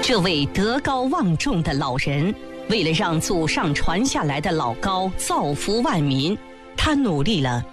这位德高望重的老人，为了让祖上传下来的老高造福万民，他努力了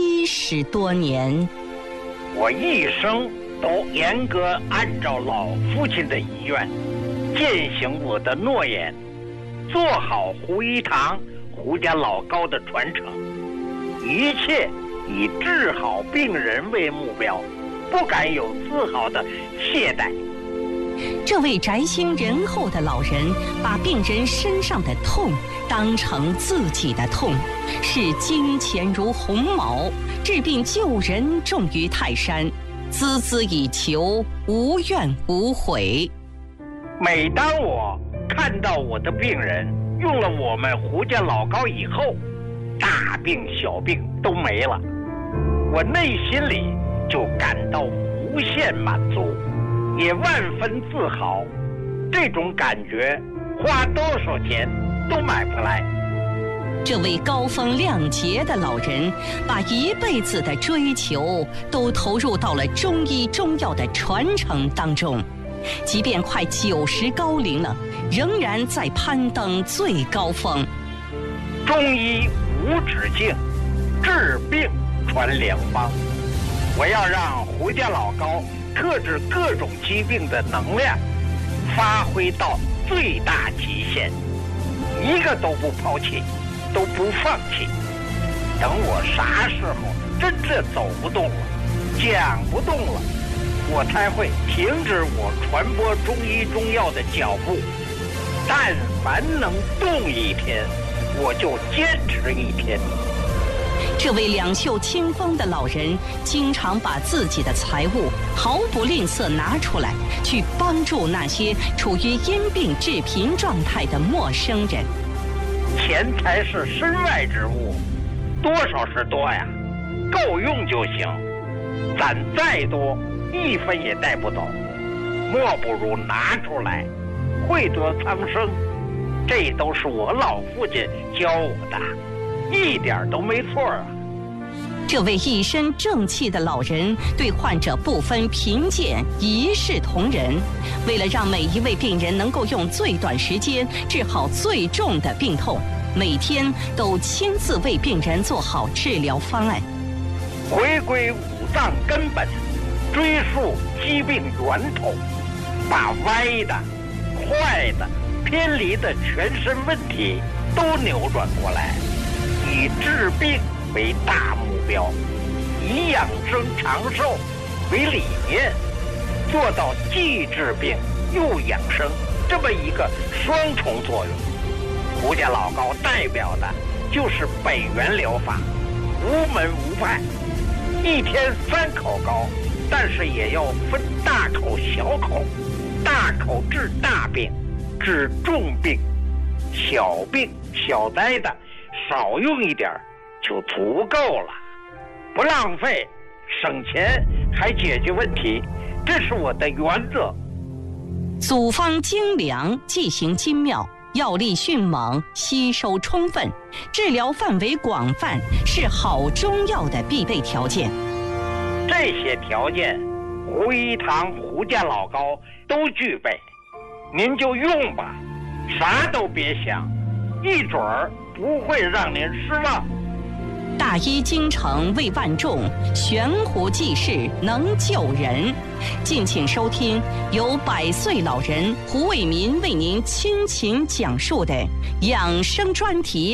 70多年。 我一生都严格按照老父亲的遗愿，践行我的诺言，做好胡一堂胡家老高的传承，一切以治好病人为目标，不敢有丝毫的懈怠。 这位宅心仁厚的老人，把病人身上的痛当成自己的痛，视金钱如鸿毛，治病救人重于泰山，孜孜以求，无怨无悔。 每当我看到我的病人用了我们胡家老高以后，大病小病都没了，我内心里就感到无限满足，也万分自豪。这种感觉花多少钱都买不来。 这位高风亮节的老人，把一辈子的追求都投入到了中医中药的传承当中，即便快90高龄了，仍然在攀登最高峰。 中医无止境，治病传良方。我要让胡家老高克制各种疾病的能量发挥到最大极限，一个都不抛弃，都不放弃。等我啥时候真正走不动了，讲不动了，我才会停止我传播中医中药的脚步。但凡能动一天，我就坚持一天。 这位两袖清风的老人，经常把自己的财物毫不吝啬拿出来，去帮助那些处于因病致贫状态的陌生人。 钱财是身外之物，多少是多呀，够用就行。攒再多，一分也带不走，莫不如拿出来，惠泽苍生。这都是我老父亲教我的，一点都没错啊。 这位一身正气的老人，对患者不分贫贱，一视同仁。为了让每一位病人能够用最短时间治好最重的病痛，每天都亲自为病人做好治疗方案。 回归五脏根本，追溯疾病源头，把歪的、坏的、偏离的全身问题都扭转过来，以治病为大目标，以养生长寿为理念，做到既治病又养生这么一个双重作用。胡家老高代表的就是北元疗法，无门无派，一天3口高，但是也要分大口小口，大口治大病，治重病，小病小灾的少用一点就足够了，不浪费，省钱还解决问题，这是我的原则。 组方精良，剂型精妙，药力迅猛，吸收充分，治疗范围广泛，是好中药的必备条件。 这些条件，胡一堂胡家老高都具备，您就用吧，啥都别想，一准儿不会让您失望。 大医精诚为万众，悬壶济世能救人。敬请收听由100岁老人胡卫民为您倾情讲述的养生专题。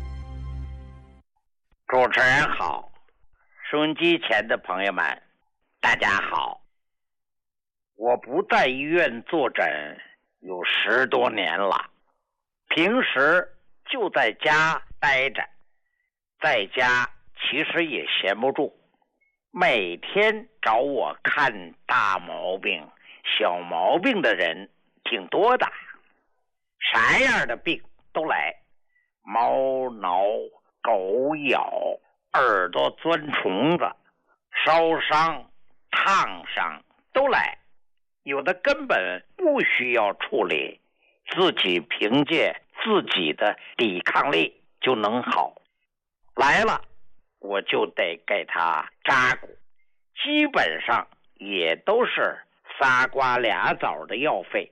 主持人好，收音机前的朋友们，大家好。我不在医院坐诊有10多年了，平时就在家待着，在家其实也闲不住，每天找我看大毛病、小毛病的人挺多的，啥样的病都来，猫挠、狗咬、耳朵钻虫子、烧伤、烫伤都来，有的根本不需要处理，自己凭借自己的抵抗力就能好。来了我就得给他扎骨，基本上也都是仨瓜俩枣的药费，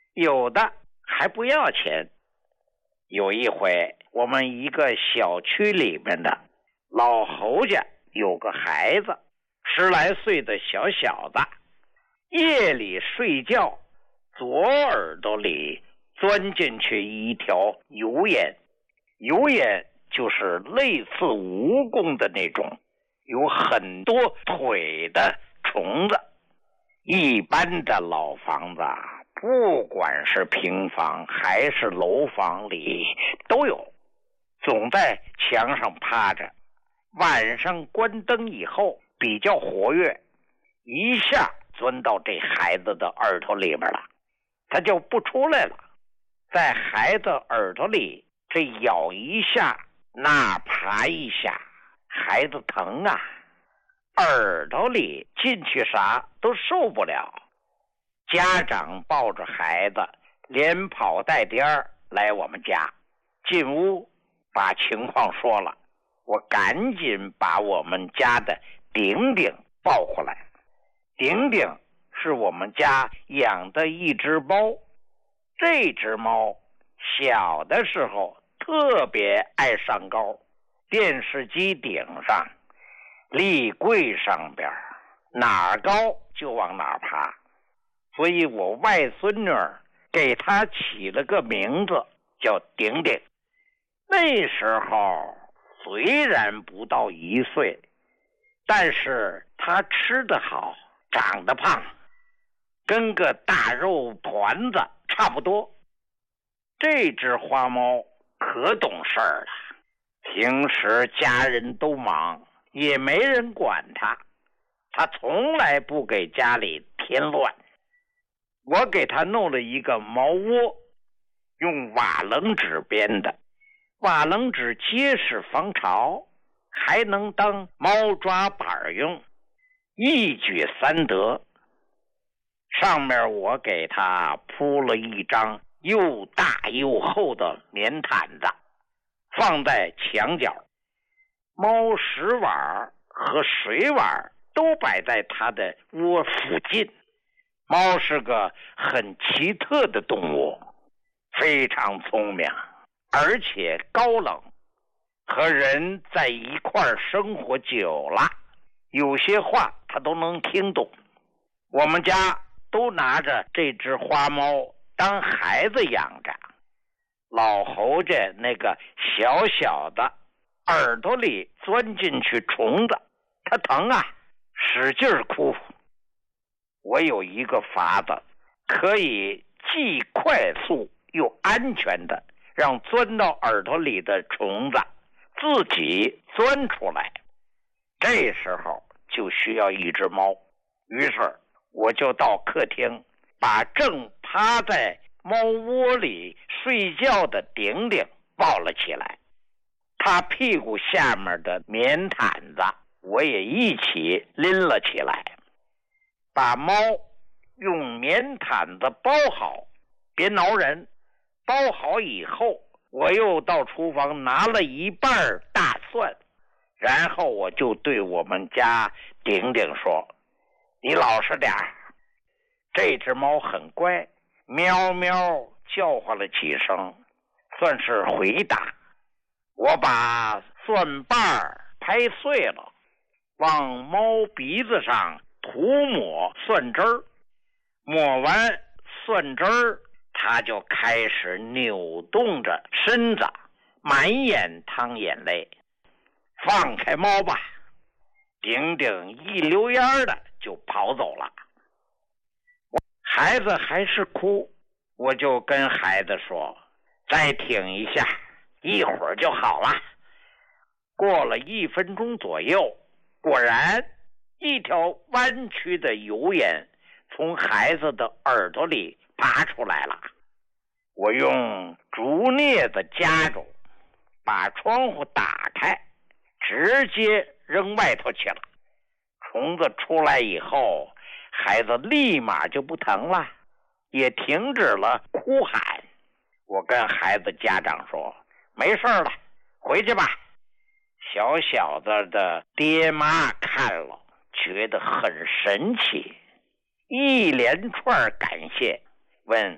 有的还不要钱。有一回，我们一个小区里面的老侯家有个孩子，10来岁的小小子，夜里睡觉，左耳朵里钻进去一条油烟。油烟就是类似蜈蚣的那种，有很多腿的虫子。一般的老房子，不管是平房还是楼房里都有，总在墙上趴着。晚上关灯以后比较活跃，一下钻到这孩子的耳朵里边了，他就不出来了。在孩子耳朵里这咬一下那爬一下，孩子疼啊，耳朵里进去啥都受不了。家长抱着孩子连跑带颠来我们家，进屋把情况说了，我赶紧把我们家的顶顶抱回来。顶顶是我们家养的一只猫，这只猫小的时候特别爱上高，电视机顶上、立柜上边哪儿高就往哪儿爬，所以我外孙女给她起了个名字叫顶顶。那时候虽然不到1岁，但是她吃得好，长得胖，跟个大肉团子差不多。这只花猫可懂事儿了，平时家人都忙，也没人管它，它从来不给家里添乱。我给它弄了一个猫窝，用瓦楞纸编的，瓦楞纸结实防潮，还能当猫抓板用，一举3得。上面我给它铺了一张又大又厚的棉毯子，放在墙角，猫食碗和水碗都摆在它的窝附近。猫是个很奇特的动物，非常聪明，而且高冷，和人在一块儿生活久了，有些话它都能听懂。我们家都拿着这只花猫当孩子养着。老侯家那个小小的耳朵里钻进去虫子，他疼啊，使劲哭。我有一个法子，可以既快速又安全的让钻到耳朵里的虫子自己钻出来。这时候就需要一只猫，于是我就到客厅，把正趴在猫窝里睡觉的顶顶抱了起来，他屁股下面的棉毯子我也一起拎了起来，把猫用棉毯子包好，别挠人。包好以后，我又到厨房拿了一半大蒜，然后我就对我们家顶顶说：“你老实点儿。”这只猫很乖，喵喵叫唤了几声，算是回答。我把蒜瓣拍碎了，往猫鼻子上涂抹蒜汁儿，抹完蒜汁儿，它就开始扭动着身子，满眼淌眼泪。放开猫吧！顶顶一溜烟的就跑走了。孩子还是哭，我就跟孩子说：“再挺一下，一会儿就好了。”过了1分钟左右，果然一条弯曲的油烟从孩子的耳朵里爬出来了。我用竹镊子夹住，把窗户打开，直接扔外头去了。虫子出来以后，孩子立马就不疼了，也停止了哭喊。我跟孩子家长说：“没事了，回去吧。”小小子的爹妈看了，觉得很神奇，一连串感谢，问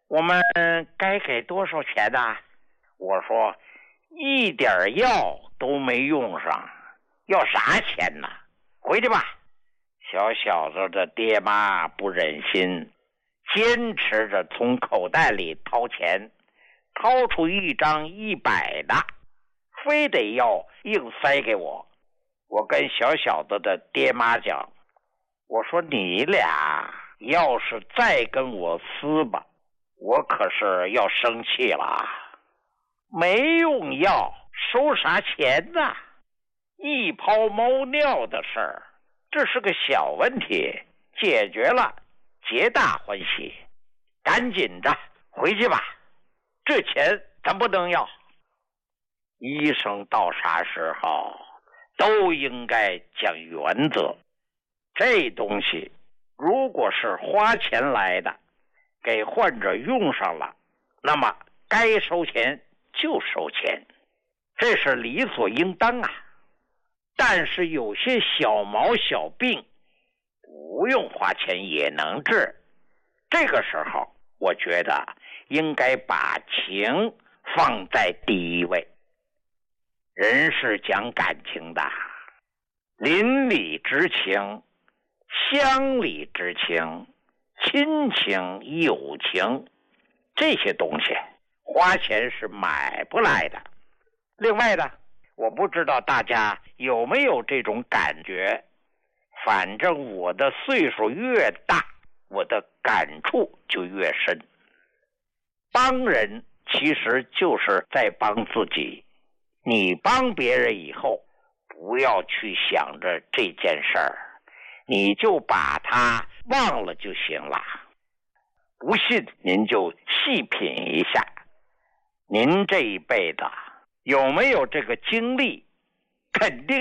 我们该给多少钱呢？我说一点药都没用上，要啥钱呢？回去吧。小小子的爹妈不忍心，坚持着从口袋里掏钱，掏出一张100的，非得要硬塞给我。我跟小小子的爹妈讲，我说你俩要是再跟我撕吧，我可是要生气了。没用药收啥钱呢？一泡猫尿的事儿，这是个小问题，解决了皆大欢喜。赶紧的回去吧，这钱咱不能要。医生到啥时候都应该讲原则，这东西如果是花钱来的，给患者用上了，那么该收钱就收钱，这是理所应当啊。但是有些小毛小病不用花钱也能治，这个时候我觉得应该把情放在第一位。人是讲感情的，邻里之情、乡里之情、亲情、友情，这些东西花钱是买不来的。另外呢，我不知道大家有没有这种感觉，反正我的岁数越大，我的感触就越深。帮人其实就是在帮自己，你帮别人以后，不要去想着这件事儿，你就把它忘了就行了。不信您就细品一下，您这一辈子有没有这个经历，肯定